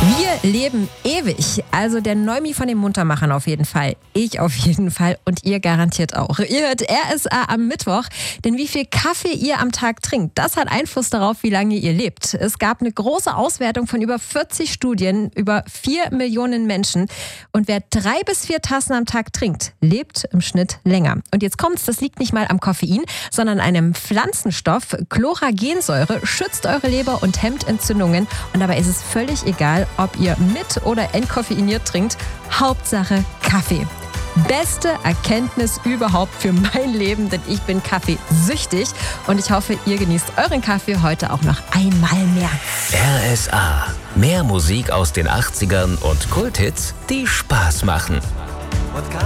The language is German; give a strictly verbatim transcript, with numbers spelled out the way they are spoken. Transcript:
Wir leben ewig. Also der Neumi von den Muntermachern auf jeden Fall. Ich auf jeden Fall und ihr garantiert auch. Ihr hört R S A am Mittwoch. Denn wie viel Kaffee ihr am Tag trinkt, das hat Einfluss darauf, wie lange ihr lebt. Es gab eine große Auswertung von über vierzig Studien, über vier Millionen Menschen. Und wer drei bis vier Tassen am Tag trinkt, lebt im Schnitt länger. Und jetzt kommt's, das liegt nicht mal am Koffein, sondern einem Pflanzenstoff. Chloragensäure schützt eure Leber und hemmt Entzündungen. Und dabei ist es völlig egal, ob ihr mit oder entkoffeiniert trinkt. Hauptsache Kaffee. Beste Erkenntnis überhaupt für mein Leben, denn ich bin kaffeesüchtig und ich hoffe, ihr genießt euren Kaffee heute auch noch einmal mehr. R S A. Mehr Musik aus den achtzigern und Kulthits, die Spaß machen.